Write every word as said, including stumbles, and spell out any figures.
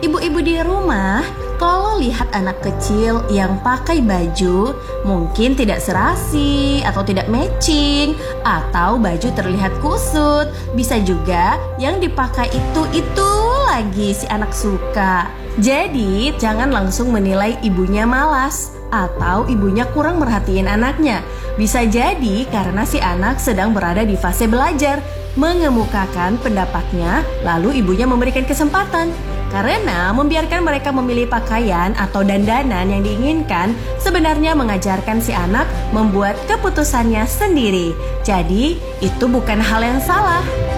Ibu-ibu di rumah, kalau lihat anak kecil yang pakai baju mungkin tidak serasi atau tidak matching, atau baju terlihat kusut, bisa juga yang dipakai itu-itu lagi si anak suka. Jadi jangan langsung menilai ibunya malas atau ibunya kurang merhatiin anaknya. Bisa jadi karena si anak sedang berada di fase belajar, mengemukakan pendapatnya, lalu ibunya memberikan kesempatan. Karena membiarkan mereka memilih pakaian atau dandanan yang diinginkan sebenarnya mengajarkan si anak membuat keputusannya sendiri. Jadi itu bukan hal yang salah.